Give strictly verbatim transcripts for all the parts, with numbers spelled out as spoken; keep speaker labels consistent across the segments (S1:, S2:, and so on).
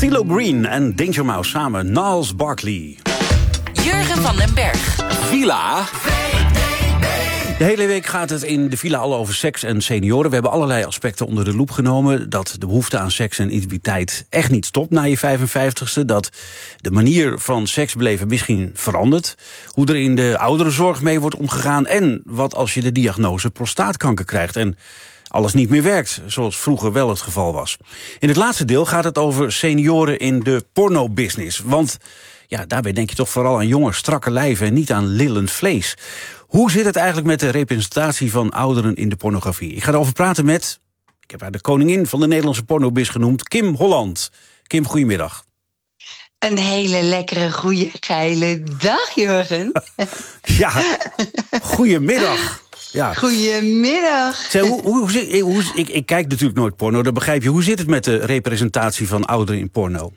S1: CeeLo Green en Danger Mouse samen. Gnarls Barkley.
S2: Jurgen van den Berg.
S1: Villa. De hele week gaat het in de villa al over seks en senioren. We hebben allerlei aspecten onder de loep genomen. Dat de behoefte aan seks en intimiteit echt niet stopt na je vijfenvijftigste. Dat de manier van seks beleven misschien verandert. Hoe er in de ouderenzorg mee wordt omgegaan. En wat als je de diagnose prostaatkanker krijgt. En alles niet meer werkt, zoals vroeger wel het geval was. In het laatste deel gaat het over senioren in de pornobusiness. Want ja, daarbij denk je toch vooral aan jonge, strakke lijven en niet aan lillend vlees. Hoe zit het eigenlijk met de representatie van ouderen in de pornografie? Ik ga erover praten met, ik heb haar de koningin van de Nederlandse pornobiz genoemd, Kim Holland. Kim, goedemiddag.
S3: Een hele lekkere, goede, geile dag, Jurgen.
S1: Ja, goedemiddag. Ja.
S3: Goedemiddag.
S1: Zeg, hoe, hoe, hoe, hoe, ik, ik kijk natuurlijk nooit porno, dat begrijp je. Hoe zit het met de representatie van ouderen in porno?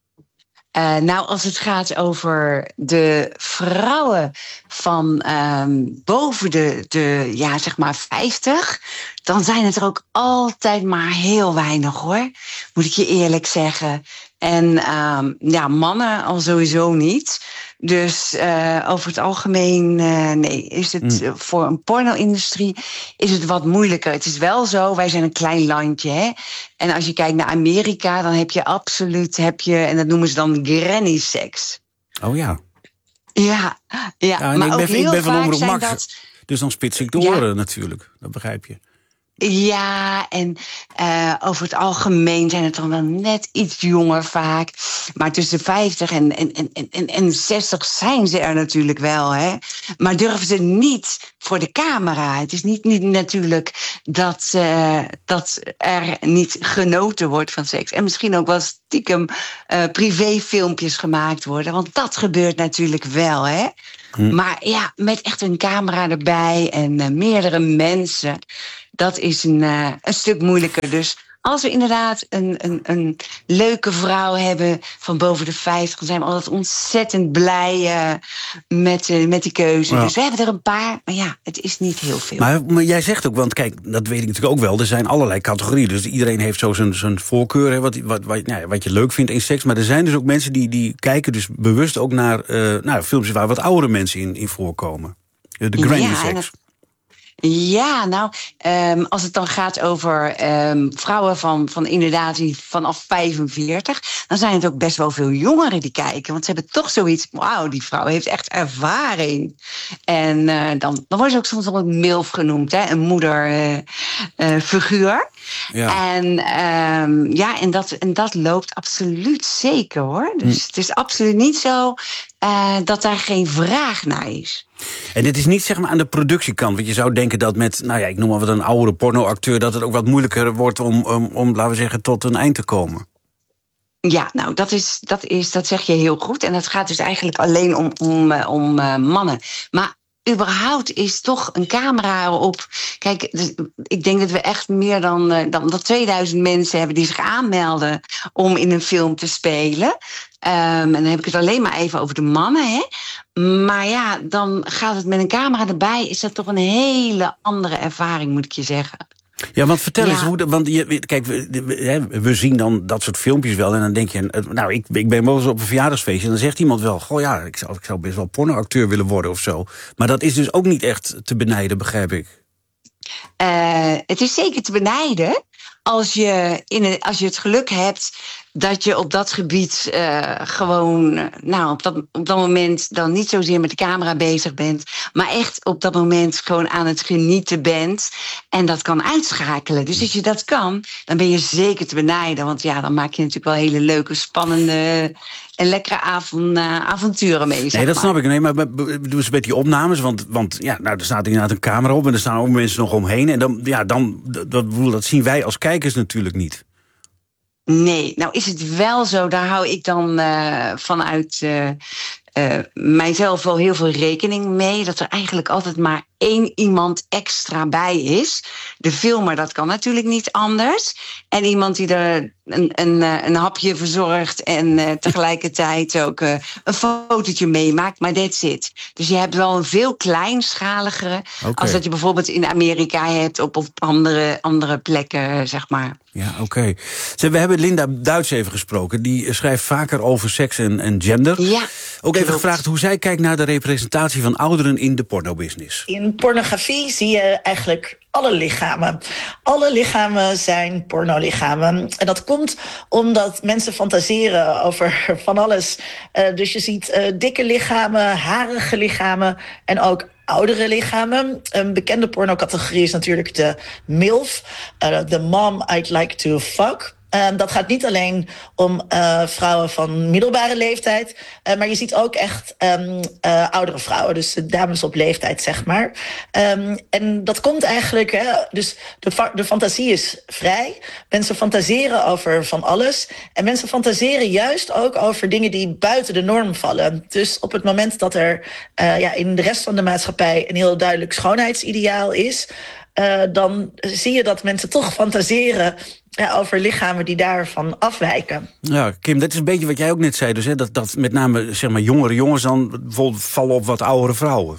S3: Uh, nou, als het gaat over de vrouwen van um, boven de, de, ja, zeg maar vijftig... dan zijn het er ook altijd maar heel weinig, hoor. Moet ik je eerlijk zeggen. En um, ja, mannen al sowieso niet. Dus uh, over het algemeen, uh, nee, is het mm. uh, voor een porno-industrie is het wat moeilijker. Het is wel zo, wij zijn een klein landje, hè. En als je kijkt naar Amerika, dan heb je absoluut, heb je, en dat noemen ze dan granny seks.
S1: Oh ja.
S3: Ja, ja.
S1: ja
S3: maar
S1: ik
S3: ook
S1: ben,
S3: heel
S1: ik ben van
S3: vaak
S1: Omroep
S3: zijn
S1: Max,
S3: dat...
S1: dus dan spits ik de
S3: ja.
S1: oren natuurlijk, dat begrijp je.
S3: Ja, en uh, over het algemeen zijn het dan wel net iets jonger vaak. Maar tussen vijftig en, en, en, en, en zestig zijn ze er natuurlijk wel, hè. Maar durven ze niet voor de camera. Het is niet, niet natuurlijk dat, uh, dat er niet genoten wordt van seks. En misschien ook wel stiekem uh, privéfilmpjes gemaakt worden. Want dat gebeurt natuurlijk wel, hè. Hm. Maar ja, met echt een camera erbij en uh, meerdere mensen, dat is een, uh, een stuk moeilijker. Dus als we inderdaad een, een, een leuke vrouw hebben van boven de vijftig... dan zijn we altijd ontzettend blij uh, met, uh, met die keuze. Ja. Dus we hebben er een paar, maar ja, het is niet heel veel.
S1: Maar, maar jij zegt ook, want kijk, dat weet ik natuurlijk ook wel, er zijn allerlei categorieën. Dus iedereen heeft zo zijn, zijn voorkeur, hè, wat, wat, wat, nou ja, wat je leuk vindt in seks. Maar er zijn dus ook mensen die, die kijken dus bewust ook naar uh, nou, films waar wat oudere mensen in, in voorkomen. De granny
S3: ja,
S1: seks.
S3: Ja, nou, um, als het dan gaat over um, vrouwen van, van inderdaad die vanaf vijfenveertig... dan zijn het ook best wel veel jongeren die kijken. Want ze hebben toch zoiets, wauw, die vrouw heeft echt ervaring. En uh, dan, dan wordt ze ook soms wel een milf genoemd, hè, een moederfiguur. Uh, uh, ja. En, um, ja, en, dat, en dat loopt absoluut zeker, hoor. Dus hm. het is absoluut niet zo uh, dat daar geen vraag naar is.
S1: En dit is niet zeg maar aan de productiekant. Want je zou denken dat met, nou ja, ik noem maar wat een oudere pornoacteur, dat het ook wat moeilijker wordt om, om, om, laten we zeggen, tot een eind te komen.
S3: Ja, nou, dat is, dat is, dat zeg je heel goed. En dat gaat dus eigenlijk alleen om, om, om uh, mannen. Maar überhaupt is toch een camera erop. Kijk, dus ik denk dat we echt meer dan, uh, dan, dan tweeduizend mensen hebben die zich aanmelden om in een film te spelen. Um, en dan heb ik het alleen maar even over de mannen, hè. Maar ja, dan gaat het met een camera erbij, is dat toch een hele andere ervaring, moet ik je zeggen.
S1: Ja, want vertel
S3: ja.
S1: eens hoe. De, want je, kijk, we, we zien dan dat soort filmpjes wel. En dan denk je, nou, ik, ik ben wel eens op een verjaardagsfeestje. En dan zegt iemand wel, goh ja, ik zou, ik zou best wel pornoacteur willen worden of zo. Maar dat is dus ook niet echt te benijden, begrijp ik.
S3: Uh, het is zeker te benijden als je, in een, als je het geluk hebt dat je op dat gebied uh, gewoon, nou, op dat, op dat moment dan niet zozeer met de camera bezig bent, maar echt op dat moment gewoon aan het genieten bent en dat kan uitschakelen. Dus als je dat kan, dan ben je zeker te benijden. Want ja, dan maak je natuurlijk wel hele leuke, spannende en lekkere avond, uh, avonturen mee. Zeg
S1: nee, dat
S3: maar.
S1: snap ik. Nee, maar doen ze met die opnames, want, want ja, nou, er staat inderdaad een camera op en er staan ook mensen nog omheen. En dan, ja, dan, dat, dat zien wij als kijkers natuurlijk niet.
S3: Nee, nou is het wel zo, daar hou ik dan uh, vanuit uh, uh, mijzelf wel heel veel rekening mee, dat er eigenlijk altijd maar één iemand extra bij is. De filmer, dat kan natuurlijk niet anders. En iemand die er een, een, een hapje verzorgt en uh, tegelijkertijd ook uh, een fotootje meemaakt. Maar that's it. Dus je hebt wel een veel kleinschaligere... Okay. Als dat je bijvoorbeeld in Amerika hebt op, op andere, andere plekken, zeg maar.
S1: Ja, oké. Okay. We hebben Linda Duits even gesproken. Die schrijft vaker over seks en, en gender.
S3: Ja,
S1: ook even klopt. Gevraagd hoe zij kijkt naar de representatie van ouderen in de pornobusiness.
S4: In pornografie zie je eigenlijk alle lichamen. Alle lichamen zijn pornolichamen. En dat komt omdat mensen fantaseren over van alles. Uh, dus je ziet uh, dikke lichamen, harige lichamen en ook oudere lichamen. Een bekende pornocategorie is natuurlijk de MILF. Uh, the mom I'd like to fuck. Uh, dat gaat niet alleen om uh, vrouwen van middelbare leeftijd, uh, maar je ziet ook echt um, uh, oudere vrouwen, dus dames op leeftijd, zeg maar. Um, en dat komt eigenlijk, hè, dus de, fa- de fantasie is vrij. Mensen fantaseren over van alles. En mensen fantaseren juist ook over dingen die buiten de norm vallen. Dus op het moment dat er uh, ja, in de rest van de maatschappij een heel duidelijk schoonheidsideaal is, Uh, dan zie je dat mensen toch fantaseren ja, over lichamen die daarvan afwijken.
S1: Ja, Kim, dat is een beetje wat jij ook net zei. Dus, hè, dat, dat met name zeg maar, jongere jongens dan bijvoorbeeld vallen op wat oudere vrouwen.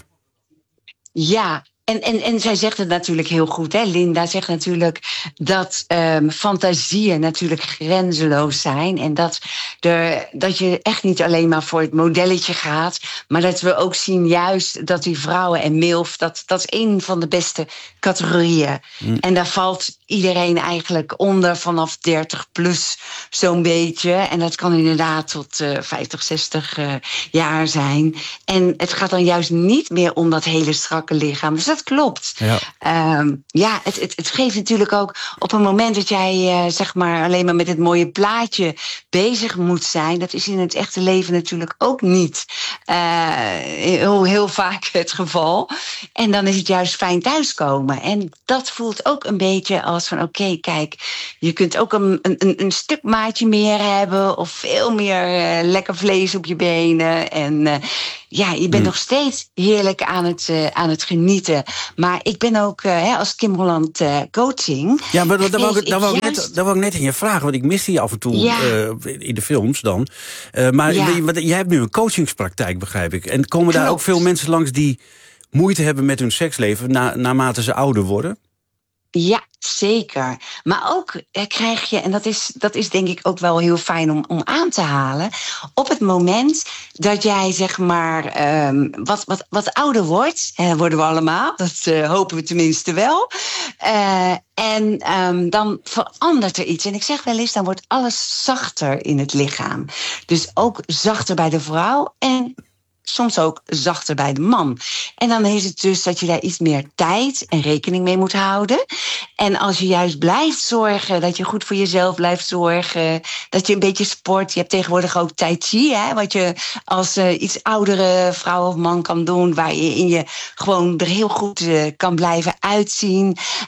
S3: Ja, en, en, en zij zegt het natuurlijk heel goed, hè? Linda zegt natuurlijk dat um, fantasieën natuurlijk grenzeloos zijn. En dat, er, dat je echt niet alleen maar voor het modelletje gaat. Maar dat we ook zien juist dat die vrouwen en milf, dat, dat is een van de beste categorieën. Mm. En daar valt iedereen eigenlijk onder vanaf dertig plus zo'n beetje. En dat kan inderdaad tot uh, vijftig, zestig uh, jaar zijn. En het gaat dan juist niet meer om dat hele strakke lichaam. Dus dat klopt. Ja, um, ja het, het, het geeft natuurlijk ook op een moment dat jij uh, zeg maar alleen maar met het mooie plaatje bezig moet zijn. Dat is in het echte leven natuurlijk ook niet uh, heel, heel vaak het geval. En dan is het juist fijn thuiskomen. En dat voelt ook een beetje als van oké, okay, kijk, je kunt ook een, een, een stuk maatje meer hebben of veel meer uh, lekker vlees op je benen. En uh, ja, je bent hmm. nog steeds heerlijk aan het, uh, aan het genieten. Maar ik ben ook uh, hè, als Kim Holland uh, coaching.
S1: Ja, maar daar wou ik, wou juist... net, wou ik net in je vragen, want ik mis die af en toe ja. uh, in de films dan. Uh, maar ja. jij hebt nu een coachingspraktijk, begrijp ik. En komen Klopt. Daar ook veel mensen langs die moeite hebben met hun seksleven na, naarmate ze ouder worden?
S3: Ja, zeker. Maar ook eh, krijg je, en dat is, dat is denk ik ook wel heel fijn om, om aan te halen, op het moment dat jij zeg maar um, wat, wat, wat ouder wordt, eh, worden we allemaal, dat uh, hopen we tenminste wel, uh, en um, dan verandert er iets. En ik zeg wel eens, dan wordt alles zachter in het lichaam. Dus ook zachter bij de vrouw en soms ook zachter bij de man. En dan is het dus dat je daar iets meer tijd en rekening mee moet houden. En als je juist blijft zorgen, dat je goed voor jezelf blijft zorgen, dat je een beetje sport. Je hebt tegenwoordig ook tai chi, hè, wat je als uh, iets oudere vrouw of man kan doen, waar je in je gewoon er heel goed uh, kan blijven uitzien.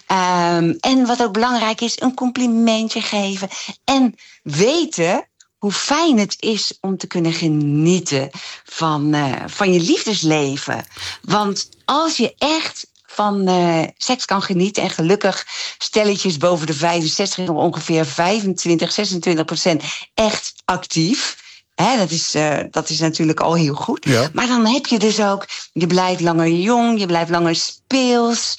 S3: Um, en wat ook belangrijk is, een complimentje geven. En weten hoe fijn het is om te kunnen genieten van, uh, van je liefdesleven. Want als je echt van uh, seks kan genieten en gelukkig stelletjes boven de vijfenzestig, ongeveer vijfentwintig, zesentwintig procent echt actief. He, dat, is, uh, dat is natuurlijk al heel goed. Ja. Maar dan heb je dus ook, je blijft langer jong, je blijft langer speels.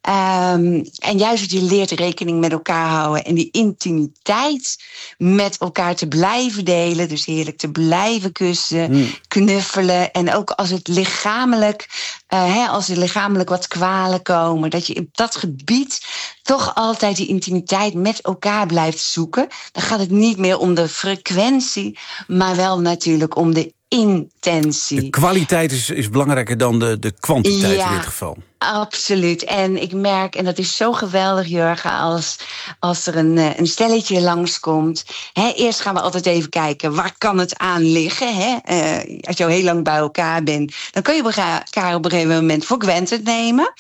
S3: Um, en juist dat je leert rekening met elkaar houden en die intimiteit met elkaar te blijven delen. Dus heerlijk te blijven kussen, mm. knuffelen. En ook als het lichamelijk, uh, he, als er lichamelijk wat kwalen komen, dat je op dat gebied toch altijd die intimiteit met elkaar blijft zoeken. Dan gaat het niet meer om de frequentie, maar wel natuurlijk om de intentie.
S1: De kwaliteit is, is belangrijker dan de, de kwantiteit ja, in dit geval.
S3: Absoluut. En ik merk, en dat is zo geweldig, Jurgen, als, als er een, een stelletje langskomt. Hè, eerst gaan we altijd even kijken, waar kan het aan liggen? Hè? Uh, als je al heel lang bij elkaar bent, dan kun je elkaar op een gegeven moment voor granted nemen.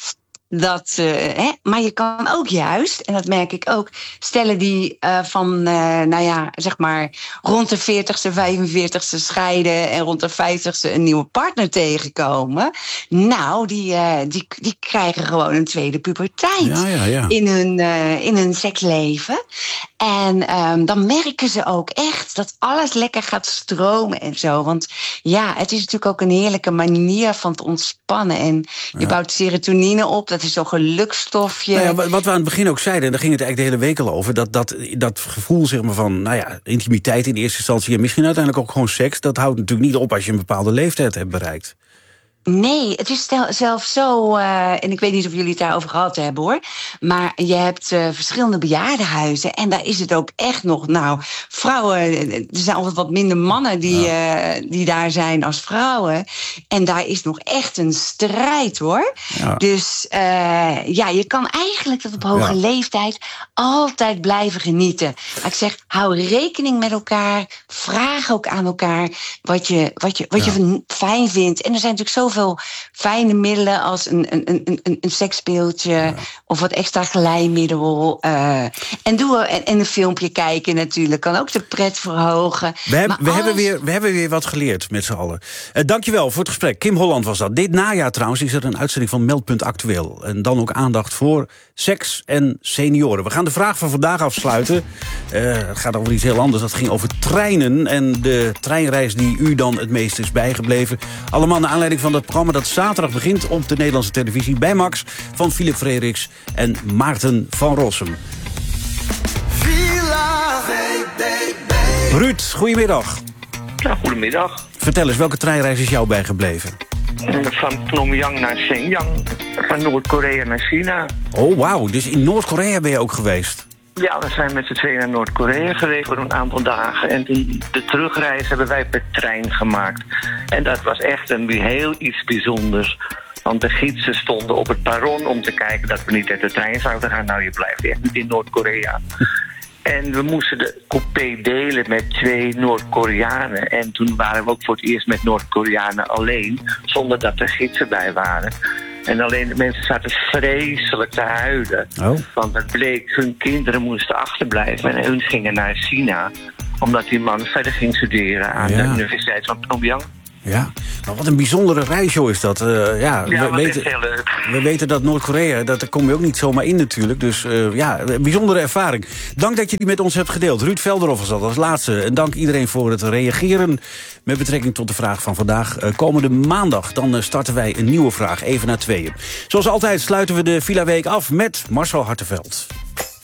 S3: Dat, uh, hè, maar je kan ook juist, en dat merk ik ook, stellen die uh, van, uh, nou ja, zeg maar, rond de veertigste, vijfenveertigste scheiden en rond de vijftigste een nieuwe partner tegenkomen. Nou, die, uh, die, die krijgen gewoon een tweede puberteit
S1: ja, ja, ja.
S3: in hun, uh, in hun seksleven. En um, dan merken ze ook echt dat alles lekker gaat stromen en zo. Want ja, het is natuurlijk ook een heerlijke manier van te ontspannen. En je ja. bouwt serotonine op. Dat is zo'n gelukstofje.
S1: Nou ja, wat we aan het begin ook zeiden, en daar ging het eigenlijk de hele week al over, dat, dat, dat gevoel zeg maar, van nou ja, intimiteit in eerste instantie en misschien uiteindelijk ook gewoon seks, dat houdt natuurlijk niet op als je een bepaalde leeftijd hebt bereikt.
S3: Nee, het is zelfs zo, uh, en ik weet niet of jullie het daarover gehad hebben hoor, maar je hebt uh, verschillende bejaardenhuizen en daar is het ook echt nog, nou, vrouwen, er zijn altijd wat minder mannen die, ja. uh, die daar zijn als vrouwen. En daar is nog echt een strijd hoor. Ja. Dus uh, ja, je kan eigenlijk tot op hoge ja. leeftijd altijd blijven genieten. Maar ik zeg, hou rekening met elkaar, vraag ook aan elkaar wat je, wat je, wat ja. je fijn vindt. En er zijn natuurlijk zoveel veel fijne middelen als een, een, een, een, een seksspeeltje ja. of wat extra glijmiddel. Uh, en, doe, en, en een filmpje kijken natuurlijk kan ook de pret verhogen.
S1: We, heb,
S3: maar
S1: we,
S3: alles...
S1: hebben weer, we hebben weer wat geleerd met z'n allen. Uh, dankjewel voor het gesprek. Kim Holland was dat. Dit najaar trouwens is er een uitzending van Meldpunt Actueel. En dan ook aandacht voor seks en senioren. We gaan de vraag van vandaag afsluiten. Uh, het gaat over iets heel anders. Dat ging over treinen en de treinreis die u dan het meest is bijgebleven. Allemaal naar aanleiding van dat programma dat zaterdag begint op de Nederlandse televisie bij Max van Philip Frederiks en Maarten van Rossum. Ruud, goedemiddag.
S5: Ja, goedemiddag.
S1: Vertel eens, welke treinreis is jou bijgebleven?
S5: Van Pyongyang naar Shenyang, van Noord-Korea naar China.
S1: Oh, wauw, dus in Noord-Korea ben je ook geweest?
S5: Ja, we zijn met z'n tweeën naar Noord-Korea geweest voor een aantal dagen. En die, de terugreis hebben wij per trein gemaakt. En dat was echt een heel iets bijzonders. Want de gidsen stonden op het perron om te kijken dat we niet uit de trein zouden gaan. Nou, je blijft echt niet in Noord-Korea. En we moesten de coupé delen met twee Noord-Koreanen. En toen waren we ook voor het eerst met Noord-Koreanen alleen, zonder dat er gidsen bij waren. En alleen de mensen zaten vreselijk te huilen. Oh. Want het bleek, hun kinderen moesten achterblijven en hun gingen naar China. Omdat die man verder ging studeren aan ja. de Universiteit van Pyongyang.
S1: Ja, maar wat een bijzondere reis, joh, is dat. Uh, ja,
S5: ja,
S1: we, weten,
S5: heel leuk.
S1: we weten dat Noord-Korea, dat, daar kom je ook niet zomaar in natuurlijk. Dus uh, ja, een bijzondere ervaring. Dank dat je die met ons hebt gedeeld. Ruud Velderhoff was dat als laatste. En dank iedereen voor het reageren met betrekking tot de vraag van vandaag. Uh, komende maandag, dan uh, starten wij een nieuwe vraag, even na tweeën. Zoals altijd sluiten we de Villa Week af met Marcel Hartenveld.